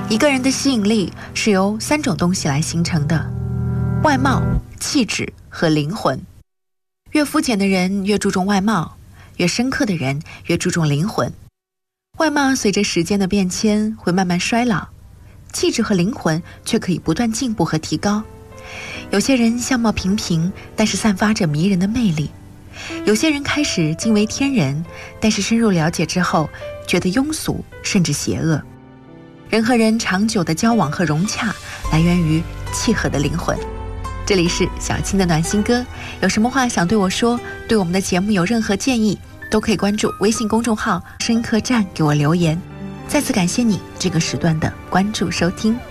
一个人的吸引力是由3种东西来形成的：外貌、气质和灵魂。越肤浅的人越注重外貌，越深刻的人越注重灵魂。外貌随着时间的变迁会慢慢衰老，气质和灵魂却可以不断进步和提高。有些人相貌平平，但是散发着迷人的魅力；有些人开始惊为天人，但是深入了解之后觉得庸俗甚至邪恶。人和人长久的交往和融洽来源于契合的灵魂。这里是小青的暖心歌，有什么话想对我说，对我们的节目有任何建议，都可以关注微信公众号声音客栈给我留言。再次感谢你这个时段的关注收听。